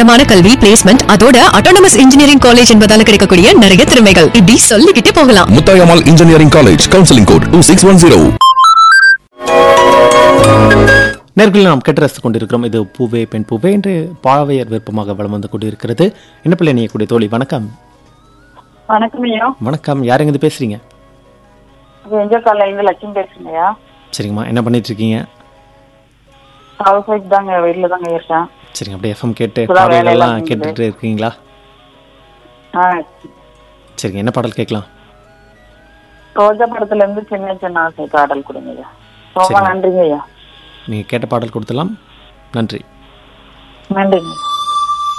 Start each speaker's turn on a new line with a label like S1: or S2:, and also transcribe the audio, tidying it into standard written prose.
S1: தரமான கல்வி, பிளேஸ்மெண்ட், அதோட அட்டானமஸ் இன்ஜினியரிங் காலேஜ் என்பதால கிடைக்கக்கூடிய நிறைய திறமைகள் இப்படி சொல்லிக்கிட்டே போகலாம்.
S2: Muthayammal engineering college, counselling code 2610.
S3: நேர்களில் நாம் கேட்டு ரசித்துக் கொண்டிருக்கிறோம். இது பூவே பெண் பூவே என்று பாவையர் விருப்பமாக வளம் வந்து கொண்டிருக்கிறது. என்ன பிள்ளை நீக்கூடிய தோழி, வணக்கம்.
S4: வணக்கம் ஐயா.
S3: வணக்கம், யாருங்க இது பேசுறீங்க?
S4: லட்சுமி பேசுறீங்கய்யா.
S3: சரிங்கம்மா, என்ன பண்ணிட்டு இருக்கீங்க?
S4: ஹவுஸ் ஒய்ஃப் தாங்க, வீட்டில் தாங்க இருக்கேன்.
S3: சரிங்க, அப்படியே எஃப்எம் கேட்டு பாடல்கள்லாம் கேட்டுட்டு இருக்கீங்களா? சரிங்க, என்ன பாடல் கேட்கலாம்?
S4: ரோஜா படத்துல இருந்து சின்ன சின்ன ஆசை பாடல் கொடுங்க. ரொம்ப நன்றிங்க ஐயா.
S3: நீங்கள் கேட்ட பாடல் கொடுத்துலாம். நன்றி.
S4: நன்றிங்க.